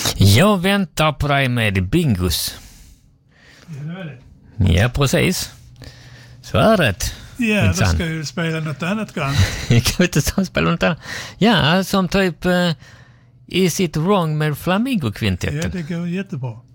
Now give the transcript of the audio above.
Jag väntar på dig med Bingos. Ja, precis. Så är det. Ja, då ska ju spela något annat grann. Kan vi inte spela något annat? Ja, som typ Is It Wrong med Flamingo-kvintetten. Ja, det går jättebra.